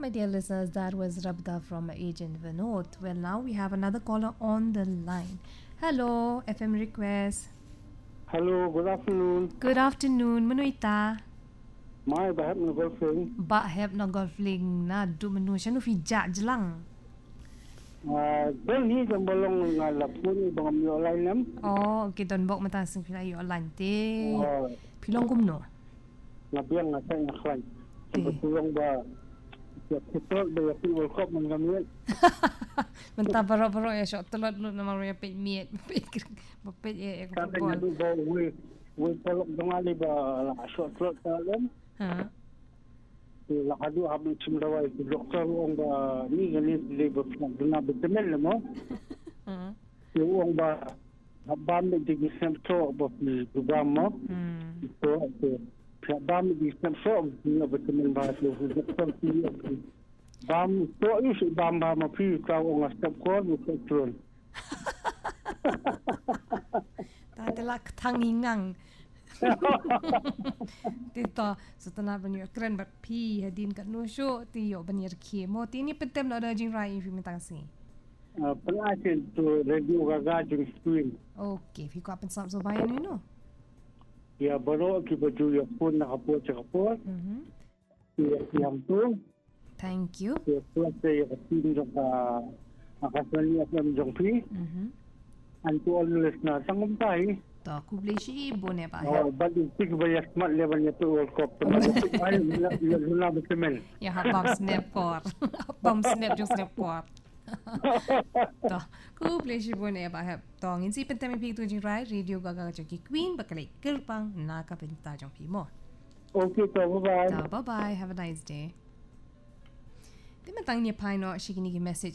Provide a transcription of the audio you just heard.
my dear listeners, that was Rabda from Agent Vinod. Well, now we have another caller on the line. Hello, FM Request. Hello, good afternoon. Good afternoon, Manuita. My bahab na golfing. Bahab na golfing na du menu siya no fija jelang. Then he jambalong nga lapun ibang mi online nam. Oh, okay, don bok mata sing pila yo online te. Pilong kumno. Nabiang nga sa ngaklan. Sebetulong ba Betul dia World Cup mengambil. Mentah baro-baro ya shot telot lu nama roya pet miet. Pet ya football. Tapi dia we pelok dengali ba la shot telot dalam. La hadu habis cimrawa itu doktor orang ba ni gani lebih benar betul lemo. Orang ba habam di gisempto ba programa. Itu Bam di Samsung ni betul bahasa doktor ni. Bam tu is bam api kau orang step call betul. Tak ada tangingang. Tito setelah banyak keren berpi hadin kat nusuk tiyo banyak kemo. Tini petem nak ada jing rai implementasi. Pengajar tu radio gaga jing screen. Okay, fiku apa sampai bayar ni no? Ya baru kita jual pun nak apa cakap. Yang tu. Thank you. Ya plus saya tim jangka akasnya FM jangpi. Antu alus na tanggung tay. Tak aku beli si ibu ni pak. Oh, bagi tik banyak smart level nya tu World Cup. Ay, lula betul. Ya habam snap kor. Habam snap jung snap kor. Toh, ku play si bon eba heb. Toh, ngin si pentam pi tu jing rai radio gaga jong Queen bakali kerpang na ka penta jong pi mo. Okay, bye bye. Bye bye. Have a nice day. Di matang ni pai no shikini ki message